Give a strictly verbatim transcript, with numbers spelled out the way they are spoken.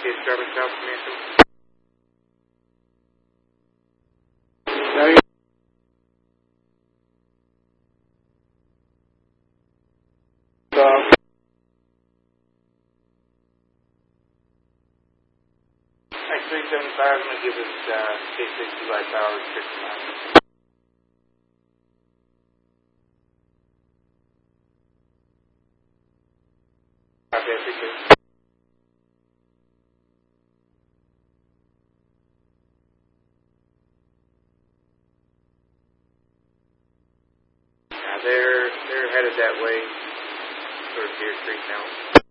Case Charlie South Command. three seventy-five, I'm going to give us uh, K sixty light power restriction line. Copy, I appreciate it. Now they're, they're headed that way towards Deer Creek now.